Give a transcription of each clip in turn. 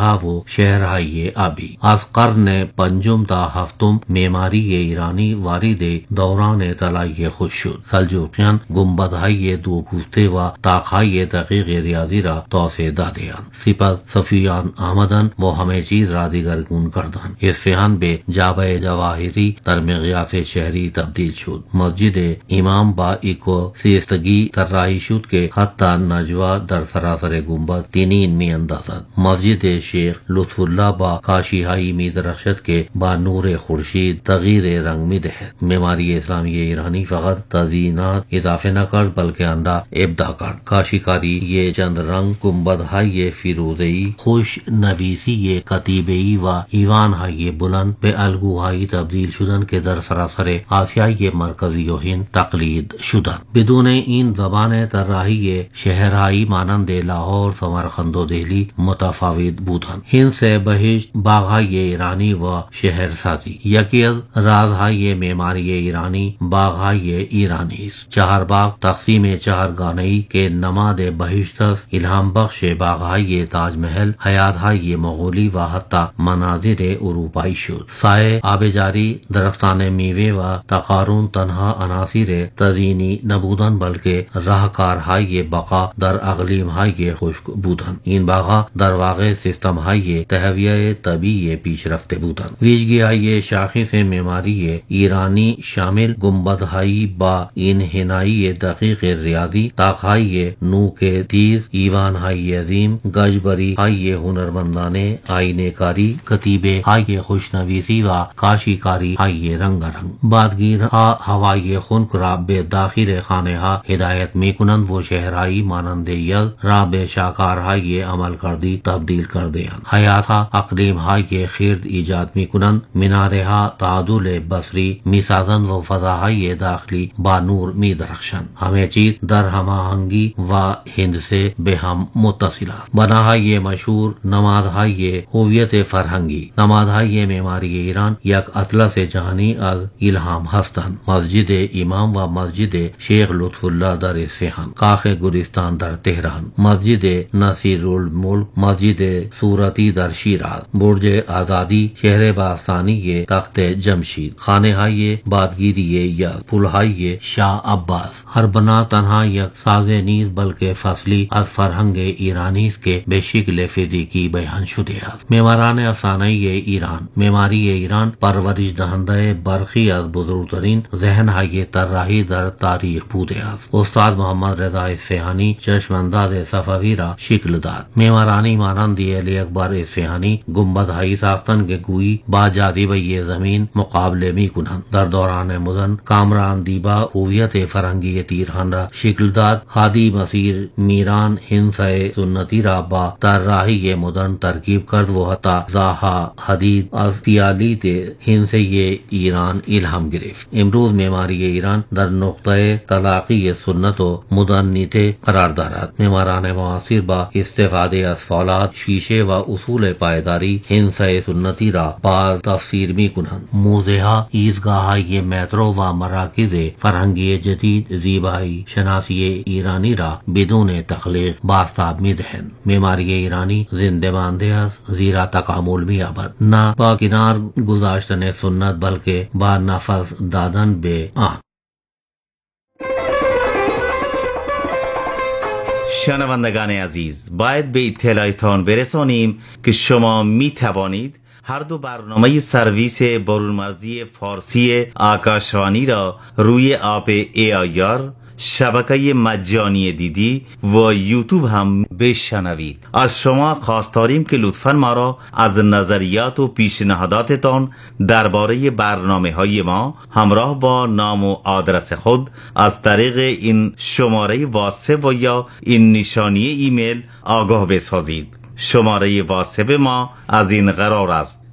آنگا و شہرهای آبی. از قرن پنجم تا هفتم معماری ایرانی وارد دوران طلایی خود شد. سلجوقیان گنبدهای دو پوسته و طاقهای دقیق ریاضی را توسعه دادند. سپس صفویان آمدند و همه چیز را دیگرگون کردند. اصفهان به جامع جواهری در مقیاس شهری تبدیل شد. مسجد امام با ایکوسیستگی طراحی شد که حتی نجوا در سراسر گنبد تنین می اندازد. مسجد شیخ لطف الله با کاشیهایی می درخشد که با نور خورشید تغییر رنگ می دهد. معماری اسلامی ایرانی فقط تزئینات اضافه نکرد بلکه آن را ابداع کرد. کاشیکاری چند رنگ، گنبدهای فیروزه‌ای، خوش نویسی کتیبه‌ای و ایوانهای بلند به الگوهایی تبدیل شدند که در سراسر آسیای مرکزی و هند تقلید شدند. بدون این زبان طراحی شهرهایی مانند لاهور، سمرقند و دہلی متفاوت بودند. هند سے بهشت باغهای ایرانی و شهرسازی. یکی از رازهای معماری ایرانی باغهای ایرانی است. چهار باغ تقسیم چهارگانه‌ای که نماد بهشت است الهام بخش باغهای تاج محل، حیاتهای مغولی و حتی مناظر اروپایی شد. سایه، آب جاری، درختان میوه و تقارن تنها عناصر تزئینی نبودند بلکه راهکارهای بقا در اقلیمهای خشک بودند. این باغها در واقع سیستمهای تهویه طبیعی پیشرفته بودند. ویژگی‌های شاخص معماری ایرانی شامل گنبدهای با انحنایی دقیق ریاضی، طاقهای نوک تیز، ایوانهای عظیم، گجبریهای هنرمندانه، آینه کاری، کتیبه‌های خوشنویسی و کاشیکاریهای رنگارنگ. بادگیرها هوای خنک را به داخل خانه‌ها هدایت می‌کنند و شهرهایی مانند یزد را به شاهکارهای عملکردی تبدیل کرده‌اند. حیاتها اقلیم‌های خرد ایجاد می‌کنند، مناره‌ها تعادل بصری می‌سازند و فضاهای داخلی با نور می‌درخشند. همه چیز در هماهنگی و هند سے به هم متصل است. بناهای مشهور، نمادهای هویت فرهنگی. نمادهای معماری ایران یک اطلس جهانی از الهام هستند. مسجد امام و مسجد شیخ لطف الله در اصفهان، کاخ گلستان در تهران، مسجد نصیرالملک، مسجد صورتی در شیراز، برج آزادی، شهر باستانی تخت جمشید، خانه‌های بادگیری یزد، پلهای شاه عباس. هر بنا تنها یک ساز نیست بلکه فصلی از فرهنگ ایرانی است که به شکل فیزیکی بیان شده است. معماران افسانه‌ای ایران. معماری ایران پرورش دهنده برخی از بزرگترین ذهن‌های طراحی در تاریخ بوده است. استاد محمد رضا اصفهانی چشمانداز صفوی را شکل داد. معمارانی مانند علی اکبر اصفهانی گنبدهایی ساختند که گویی با جاذبه زمین مقابله می‌کنند. در دوران مدرن کامران دیبا هویت فرهنگی ایران را شکل داد. هادی مسیر میران هند سے سنتی را با طراحی مدرن ترکیب کرد و حتی زاها حدید از تیالیت هند سے ایران الهام گرفت. امروز معماری ایران در نقطه تلاقی سنت و مدرنیته قرار دارد. معماران معاصر با استفاده از فولاد، شیشه و اصول پایداری هند سے سنتی را باز تفسیر می کنند. موزه ها، ایستگاه‌های مترو و مراکز فرهنگی جدید زیبایی شناسی ایرانی را بدون تخلیق بازتاب می دهند. معماری ایرانی زنده مانده است زیرا تکامل می یابد، نه با کنار گذاشتن سنت بلکه با نفس دادن به آن. شنوندگان عزیز، باید به اطلاعتان برسانیم که شما می توانید هر دو برنامه سرویس برونمرزی فارسی آکاشوانی را روی اپ AIR، شبکه مجانی دیدی و یوتیوب هم بشنوید. از شما خواست داریم که لطفاً ما را از نظریات و پیشنهاداتتان درباره برنامه‌های ما همراه با نام و آدرس خود از طریق این شماره واتساپ و یا این نشانی ایمیل آگاه بسازید. شماره واتساپ ما از این قرار است: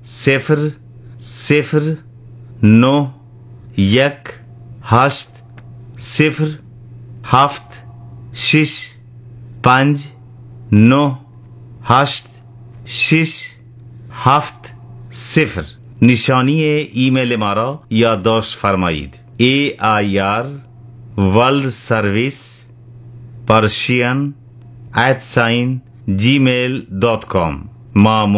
08076598670. نشانی ایمیل ما را یادداشت فرمایید: AIR World Service Persian @gmail.com. ما